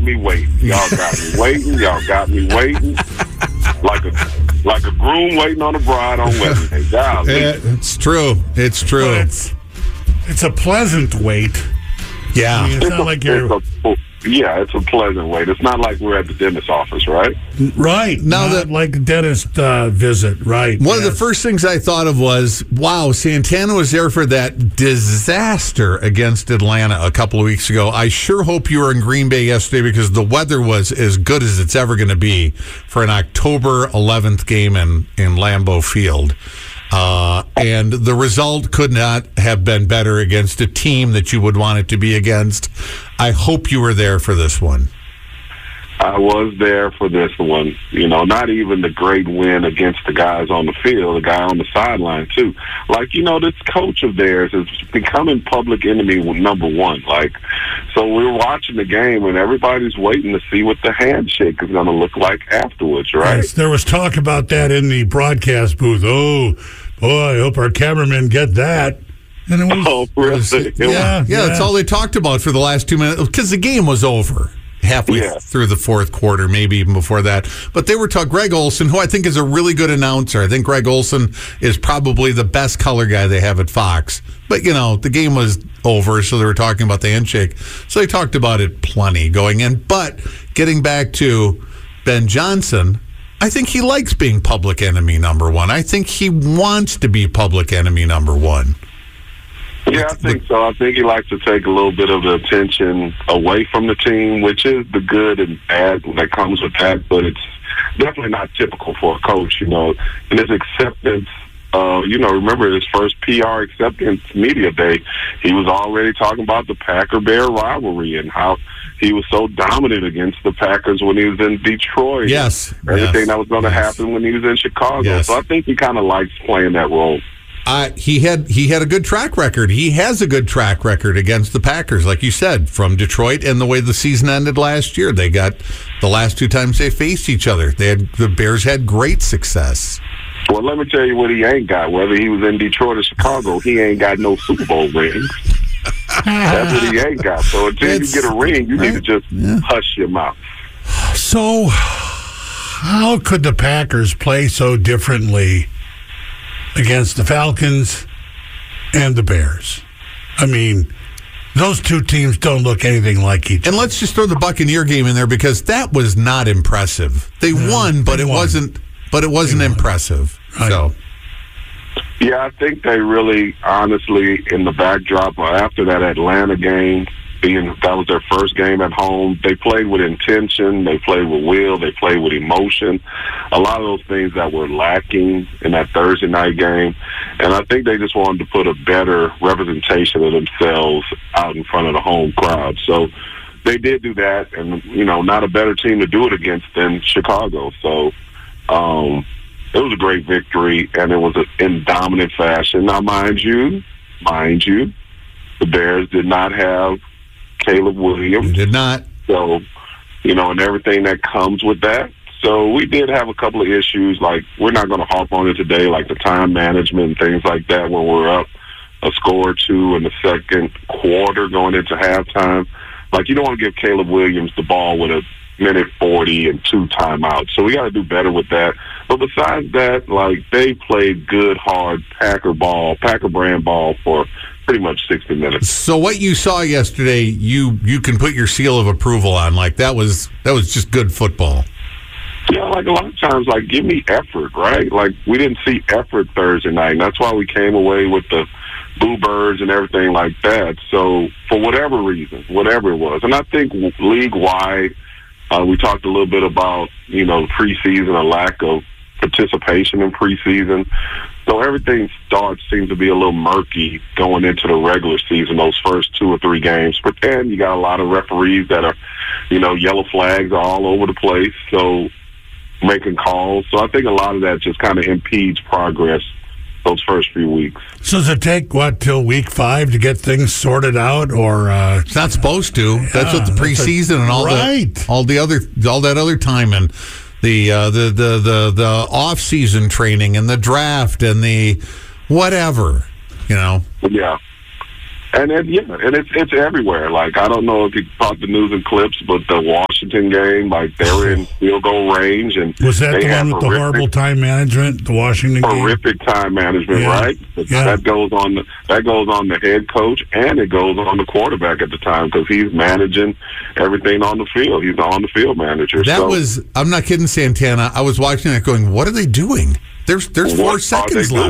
me waiting. Y'all got me waiting. Like a groom waiting on a bride on wedding day. It's true. It's true. It's a pleasant wait. Yeah. I mean, it's not like you're... It's a pleasant wait. It's not like we're at the dentist's office, right? Right. Not like a dentist visit, right. One of the first things I thought of was, wow, Santana was there for that disaster against Atlanta a couple of weeks ago. I sure hope you were in Green Bay yesterday because the weather was as good as it's ever going to be for an October 11th game in Lambeau Field. And the result could not have been better against a team that you would want it to be against. I hope you were there for this one. I was there for this one. Not even the great win against the guys on the field, the guy on the sideline, too. This coach of theirs is becoming public enemy number one. So we're watching the game, and everybody's waiting to see what the handshake is going to look like afterwards, right? Yes, there was talk about that in the broadcast booth. Oh, boy, I hope our cameramen get that. And it was, really? Yeah, that's all they talked about for the last 2 minutes, because the game was over halfway through the fourth quarter, maybe even before that. But they were talking Greg Olson, who I think is a really good announcer. I think Greg Olson is probably the best color guy they have at Fox. But, the game was over, so they were talking about the handshake. So they talked about it plenty going in. But getting back to Ben Johnson, I think he likes being public enemy number one. I think he wants to be public enemy number one. Yeah, I think so. I think he likes to take a little bit of the attention away from the team, which is the good and bad that comes with that, but it's definitely not typical for a coach, And his acceptance, remember his first PR acceptance media day, he was already talking about the Packer-Bear rivalry and how he was so dominant against the Packers when he was in Detroit. Yes. Everything that was going to happen when he was in Chicago. Yes. So I think he kind of likes playing that role. He had a good track record. He has a good track record against the Packers, like you said, from Detroit and the way the season ended last year. They got the last 2 times they faced each other. The Bears had great success. Well, let me tell you what he ain't got. Whether he was in Detroit or Chicago, he ain't got no Super Bowl rings. That's what he ain't got. So until you get a ring, you need to just hush your mouth. So how could the Packers play so differently against the Falcons and the Bears? I mean, those two teams don't look anything like each other. And let's just throw the Buccaneer game in there because that was not impressive. They won, but it wasn't impressive. Right. So yeah, I think they really, honestly, in the backdrop after that Atlanta game, being that was their first game at home, they played with intention, they played with will, they played with emotion. A lot of those things that were lacking in that Thursday night game. And I think they just wanted to put a better representation of themselves out in front of the home crowd. So they did do that, and, not a better team to do it against than Chicago. So it was a great victory, and it was in dominant fashion. Now, mind you, the Bears did not have Caleb Williams. Did not. So, and everything that comes with that. So we did have a couple of issues, like we're not going to harp on it today, like the time management and things like that when we're up a score or two in the second quarter going into halftime. You don't want to give Caleb Williams the ball with a minute 40 and 2 timeouts. So we got to do better with that. But besides that, they played good, hard Packer brand ball for pretty much 60 minutes. So what you saw yesterday, you can put your seal of approval on. That was just good football. Yeah, a lot of times, give me effort, right? We didn't see effort Thursday night, and that's why we came away with the boo birds and everything like that. So for whatever reason, whatever it was, and I think league-wide, we talked a little bit about, preseason, a lack of participation in preseason. So everything seems to be a little murky going into the regular season, those first 2 or 3 games. But then you got a lot of referees that are, yellow flags are all over the place, so making calls. So I think a lot of that just kind of impedes progress those first few weeks. So does it take, till week 5 to get things sorted out, or it's not supposed to? That's what the preseason and all that other time and the off-season training and the draft and the whatever, Yeah. And it's everywhere. Like, I don't know if you caught the news and clips, but the Washington game, like, they were in field goal range, and was that the one with the horrible time management? The Washington game? Horrific time management, yeah. right? Yeah. That goes on the head coach, and it goes on the quarterback at the time because he's managing everything on the field. He's the on the field manager. I'm not kidding, Santana. I was watching that going, what are they doing? There's 4 seconds left.